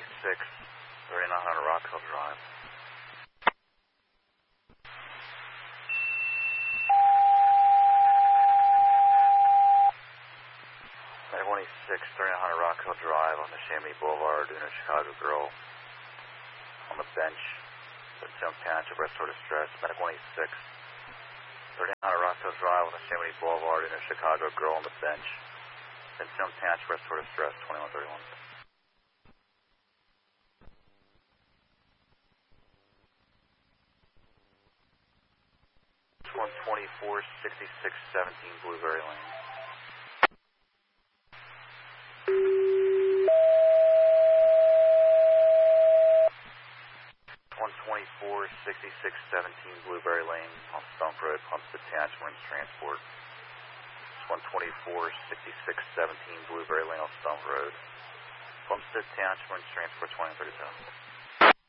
3900 Rock Hill Drive. Medic 186, 3900 Rock Hill Drive on the Chamonix Boulevard, doing a Chicago girl on the bench. Some Township, restore distress. Medic 186, 3900 Rock Hill Drive on the Chamonix Boulevard, doing a Chicago girl on the bench. Some Township, restore distress, 2131. 124, 66, 17 Blueberry Lane. 124, 66, 17 Blueberry Lane on Stump Road, Plumstead Township, Marines Transport. 124, 66, 17 Blueberry Lane on Stump Road, Plumstead Township, Marines Transport, 2037.